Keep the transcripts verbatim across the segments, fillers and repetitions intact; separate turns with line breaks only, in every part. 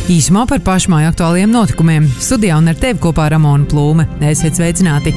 Īsumā par pašmāju aktuāliem notikumiem. Studijā un ar tevi kopā Ramona Plūme. Esiet sveicināti!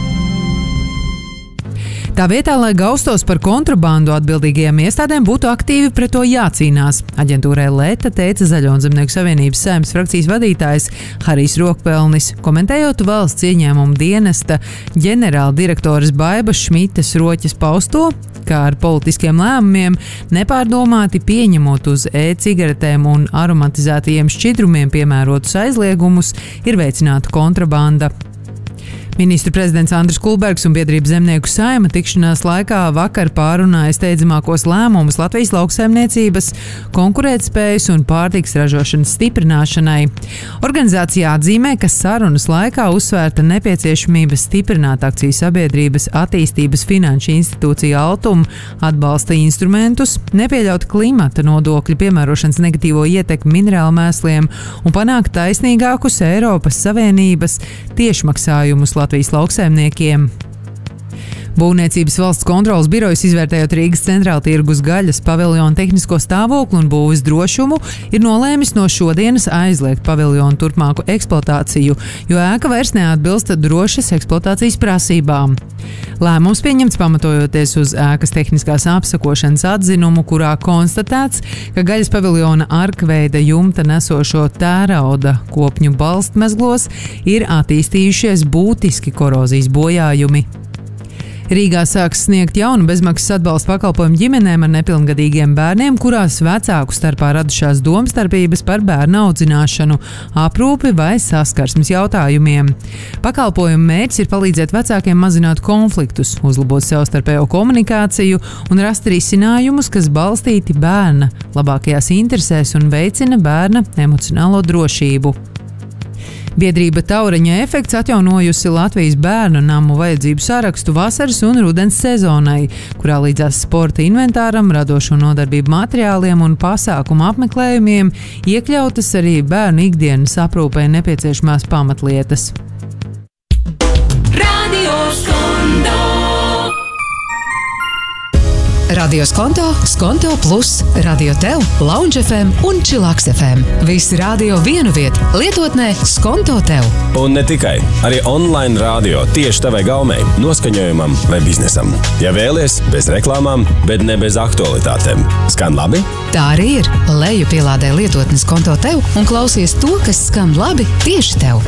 Tā vietā, lai gaustos par kontrabandu, atbildīgajām iestādēm būtu aktīvi pret to jācīnās. Aģentūrai Leta teica Zaļo un Zemnieku savienības Saeimas frakcijas vadītājs Harijs Rokpelnis, komentējot valsts ieņēmumu dienesta ģenerāla direktoras Baibas Šmitas Roķes pausto, kā ar politiskiem lēmumiem, nepārdomāti pieņemot uz e-cigaretēm un aromatizētajiem šķidrumiem piemērotus aizliegumus, ir veicināta kontrabanda. Ministru prezidents Andris Kulbergs un biedrība Zemnieku Saeima tikšanās laikā vakar pārunāja steidzamākos lēmumus Latvijas lauksaimniecības, konkurētspējas un pārtikas ražošanas stiprināšanai. Organizācija atzīmē, ka sarunas laikā uzsvērta nepieciešamība stiprināt akciju sabiedrības attīstības finanšu institūciju Altum atbalsta instrumentus, nepieļaut klimata nodokļu piemērošanas negatīvo ietekmi minerālu mēsliem un panākt taisnīgākus Eiropas Savienības tiešmaksājumus Latvijas lauksaimniekiem. Būvniecības valsts kontroles birojas, izvērtējot Rīgas centrāla tirgus gaļas paviljonu tehnisko stāvokli un būves drošumu, ir nolēmis no šodienas aizliegt paviljonu turpmāku eksploatāciju, jo ēka vairs neatbilst drošas eksploatācijas prasībām. Lēmums pieņemts pamatojoties uz ēkas tehniskās apsakošanas atzinumu, kurā konstatēts, ka gaļas paviljona arkveida jumta nesošo tērauda kopņu balstmezglos ir attīstījušies būtiski korozijas bojājumi. Rīgā sāks sniegt jaunu bezmaksas atbalsta pakalpojumu ģimenēm ar nepilngadīgiem bērniem, kurās vecāku starpā radušās domstarpības par bērnu audzināšanu, aprūpi vai saskarsmes jautājumiem. Pakalpojumu mērķis ir palīdzēt vecākiem mazināt konfliktus, uzlabot savstarpējo komunikāciju un rast risinājumus, kas balstīti bērna labākajās interesēs un veicina bērna emocionālo drošību. Biedrība Taureņa efekts atjaunojusi Latvijas bērnu namu vajadzību sarakstu vasaras un rudens sezonai, kurā līdzās sporta inventāram, radošo nodarbību materiāliem un pasākumu apmeklējumiem iekļautas arī bērnu ikdienas aprūpei nepieciešamās pamatlietas.
Radio Skondo.
Radio Skonto, Skonto Plus, Radio Tev, Lounge F M un Chillax F M. Visi radio vienu vietu, lietotnē Skonto Tev.
Un ne tikai, arī online radio tieši tavai gaumei, noskaņojumam vai biznesam. Ja vēlies, bez reklāmām, bet ne bez aktualitātēm. Skan labi?
Tā arī ir. Leju pielādē lietotni Skonto Tev un klausies to, kas skan labi tieši tev.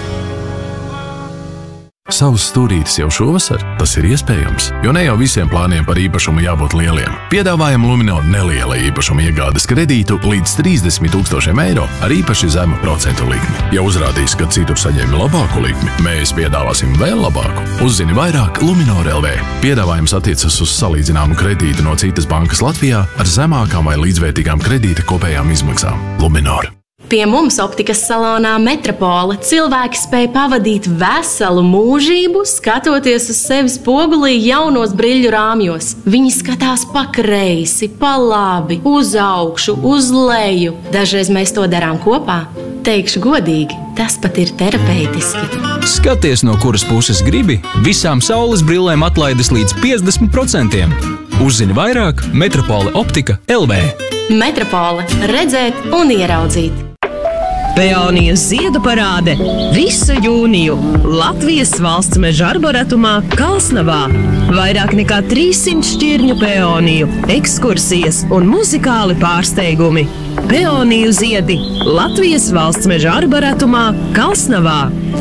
Savus stūrītes jau šovasar? Tas ir iespējams, jo ne jau visiem plāniem par īpašumu jābūt lieliem. Piedāvājam Luminor neliela īpašuma iegādes kredītu līdz trīsdesmit tūkstošiem eiro ar īpaši zemu procentu likmi. Ja uzrādīs, ka citur saņēmi labāku likmi, mēs piedāvāsim vēl labāku. Uzzini vairāk Luminor L V. Piedāvājums attiecas uz salīdzināmu kredītu no citas bankas Latvijā ar zemākām vai līdzvērtīgām kredīta kopējām izmaksām. Luminor.
Pie mums optikas salonā Metropole cilvēki spēj pavadīt veselu mūžību, skatoties uz sevi spogulī jaunos briļļu rāmjos. Viņi skatās pa kreisi, pa labi, uz augšu, uz leju. Dažreiz mēs to darām kopā. Teikšu godīgi, tas pat ir terapeitiski.
Skaties, no kuras puses gribi, visām saules brillēm atlaides līdz piecdesmit procentiem. Uzzini vairāk Metropole optika L V.
Metropole – redzēt un ieraudzīt.
Peoniju ziedu parāde visu jūniju Latvijas valsts meža arboretumā Kalsnavā. Vairāk nekā trīssimt šķirņu peoniju, ekskursijas un muzikāli pārsteigumi. Peoniju ziedi Latvijas valsts meža arboretumā Kalsnavā.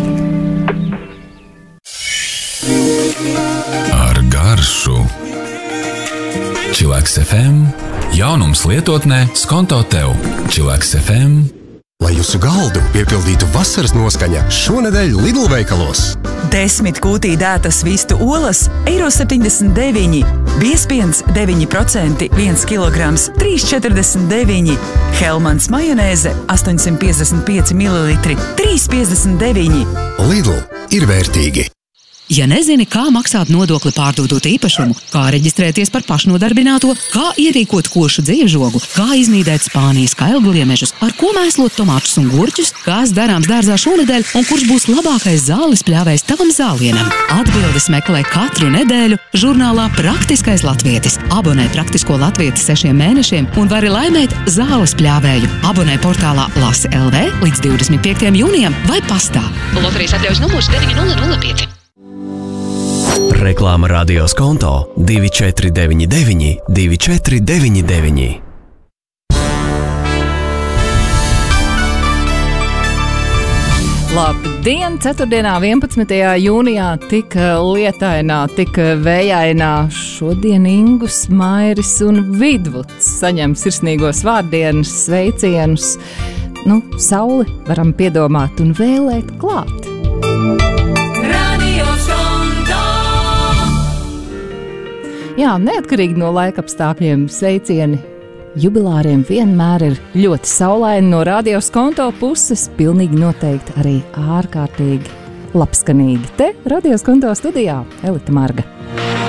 Ar garšu Chillax F M. Jaunums lietotnē Skonto Tev. Chillax F M.
Lai jūsu galdu piepildītu vasaras noskaņa, šonedēļ Lidl veikalos.
Desmit kūtī dētas vistu olas, eiro septiņdesmit deviņi. Biespiens deviņi procenti, viens kilograms, trīs četrdesmit deviņi. Helmans majonēze, astoņsimt piecdesmit pieci mililitri, trīs piecdesmit deviņi.
Lidl ir vērtīgi.
Ja nezini, kā maksāt nodokli pārdodot īpašumu, kā reģistrēties par pašnodarbināto, kā ierīkot košu dzīvžogu, kā iznīdēt Spānijas kailgliemežus, ar ko mēslot tomātus un gurķus, kas darāms dārzā šonedēļ un kurš būs labākais zāles pļāvējs tavam zālienam. Atbildes meklē katru nedēļu žurnālā Praktiskais latvietis. Abonē Praktisko latvieti sešiem mēnešiem un vari laimēt zāles pļāvēju. Abonē portālā Lasi L V līdz divdesmit piektajam jūnijam vai pastā. Loterijas atļaujas numurs deviņi nulle nulle pieci.
Reklāma radio Skonto divi četri deviņi deviņi divi četri deviņi deviņi.
Labdien! Ceturtdienā, vienpadsmitajā jūnijā, tik lietainā, tik vējainā, šodien Ingus, Mairis un Vidvuds saņem sirsnīgos vārdienas, sveicienus. Nu, sauli varam piedomāt un vēlēt klāt. Jā, neatkarīgi no laikapstākļiem sveicieni jubilāriem vienmēr ir ļoti saulaini no Radio Skonto puses, pilnīgi noteikti arī ārkārtīgi labskanīgi. Te Radio Skonto studijā Elita Marga.